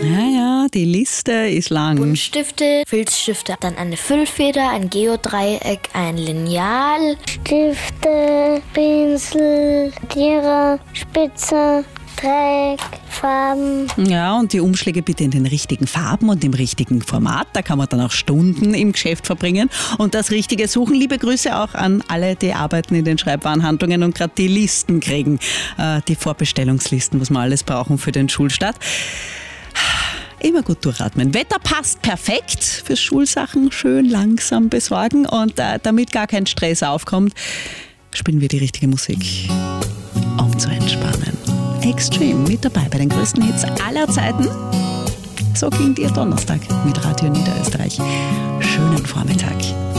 Ja, die Liste ist lang. Buntstifte, Filzstifte, dann eine Füllfeder, ein Geodreieck, ein Lineal. Stifte, Pinsel, Tierer, Spitze, Dreieck, Farben. Ja, und die Umschläge bitte in den richtigen Farben und im richtigen Format. Da kann man dann auch Stunden im Geschäft verbringen und das Richtige suchen. Liebe Grüße auch an alle, die arbeiten in den Schreibwarenhandlungen und gerade die Listen kriegen. Die Vorbestellungslisten, was wir alles brauchen für den Schulstart. Immer gut durchatmen. Wetter passt perfekt fürs Schulsachen. Schön langsam besorgen und damit gar kein Stress aufkommt, spielen wir die richtige Musik, um zu entspannen. Extreme mit dabei bei den größten Hits aller Zeiten. So ging dir Donnerstag mit Radio Niederösterreich. Schönen Vormittag.